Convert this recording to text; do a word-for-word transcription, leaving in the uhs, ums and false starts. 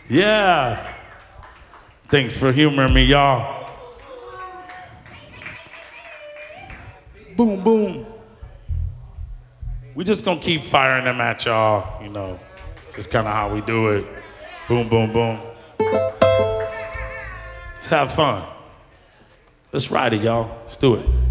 Yeah. Thanks for humoring me, y'all. Boom, boom. We just gonna keep firing them at y'all, you know. Just kind of how we do it. Boom, boom, boom. Let's have fun. Let's ride it, y'all. Let's do it.